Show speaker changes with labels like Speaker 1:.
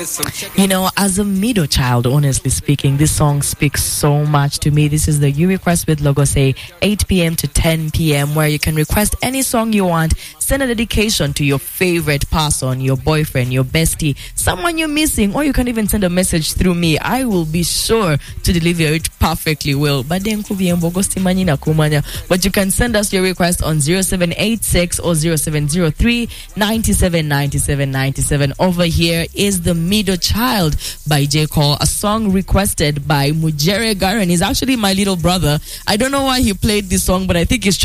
Speaker 1: You know, as a middle child, honestly speaking, this song speaks so much to me. This is the You Request with Logose, 8 p.m. to 10 p.m., where you can request any song you want. Send a dedication to your favorite person, your boyfriend, your bestie, someone you're missing, or you can even send a message through me. I will be sure to deliver it perfectly well. But you can send us your request on 0786 or 0703 97 97 97. Over here is The Middle Child by J. Cole, a song requested by Mujere Garen. He's actually my little brother. I don't know why he played this song, but I think it's